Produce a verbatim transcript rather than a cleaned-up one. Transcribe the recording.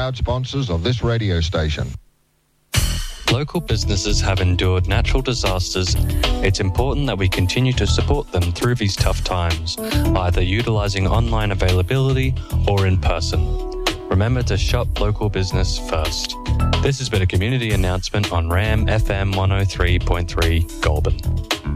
proud sponsors of this radio station. Local businesses have endured natural disasters. It's important that we continue to support them through these tough times, either utilising online availability or in person. Remember to shop local business first. This has been a community announcement on RAM F M one oh three point three Goulburn.